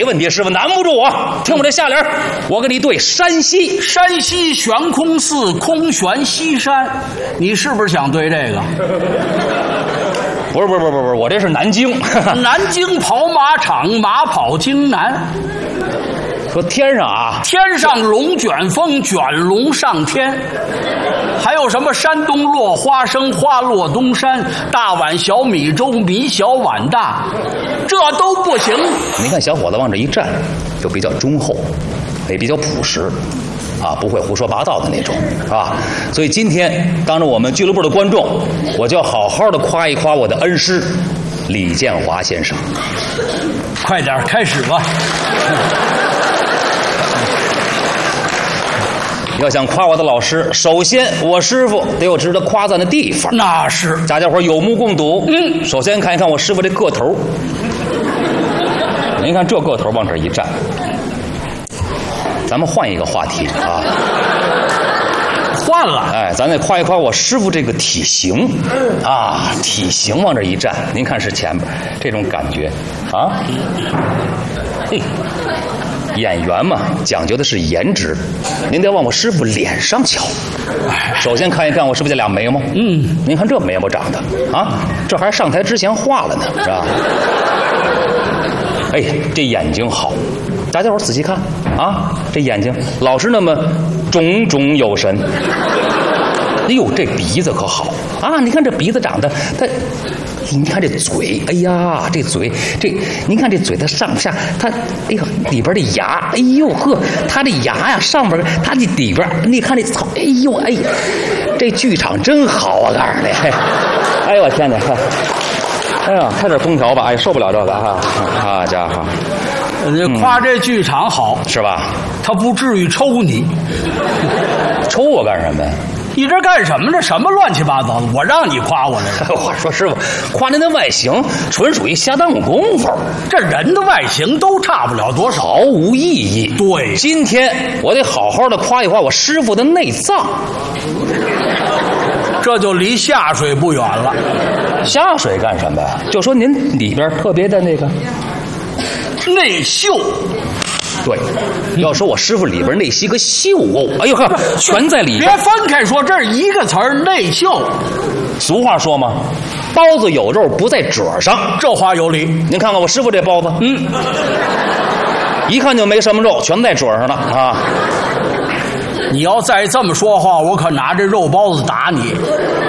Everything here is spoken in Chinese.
没问题，师傅难不住我。听我这下联，我给你对山西。 山西悬空寺空悬西山，你是不是想对这个？ 不是，我这是南京。 南京跑马场，马跑京南。 说天上啊， 天上龙卷风，卷龙上天。还有什么山东落花生，花落东山，大碗小米粥，米小碗大，这都不行。 你看小伙子往这一站，就比较忠厚，也比较朴实。不会胡说八道的那种，所以今天当着我们俱乐部的观众，我就要好好的夸一夸我的恩师李建华先生。 快点开始吧。 要想夸我的老师，首先我师傅得有值得夸赞的地方。 那是， 大家伙有目共睹。首先看一看我师傅这个头，您看这个头往这一站。咱们换一个话题啊， 换了。 咱得夸一夸我师傅这个体型体型往这一站，您看是前边这种感觉演员嘛，讲究的是颜值，您得往我师傅脸上瞧。首先看一看我师傅这俩眉毛，您看这眉毛长的这还上台之前画了呢，是吧？这眼睛好。大家伙仔细看这眼睛老是那么炯炯有神。哎呦，这鼻子可好你看这鼻子长得，你看这嘴，哎呀，这嘴，您看这嘴的上下，它，哎呦，里边的牙，哎呦呵，它的牙呀，上边它的里边，你看这草，哎呦，哎，这剧场真好啊，告诉你，哎呦我天哪，哎呀，开点空调吧，受不了这个好家伙。 夸这剧场好是吧？ 他不至于抽你。 抽我干什么呀？ 你这干什么呢？什么乱七八糟的？我让你夸我来了。 我说师傅，夸您的外形纯属于瞎耽误功夫。 这人的外形都差不了多少， 毫无意义。 对， 今天我得好好的夸一夸我师傅的内脏。 这就离下水不远了。 下水干什么呀？就说您里边特别的那个内秀。 对，要说我师傅里边那些个秀哎呦呵，全在里边。 别分开说，这是一个词儿，内秀。 俗话说嘛，包子有肉不在褶上， 这话有理。 您看看我师傅这包子，一看就没什么肉，全在褶上了你要再这么说话，我可拿这肉包子打你。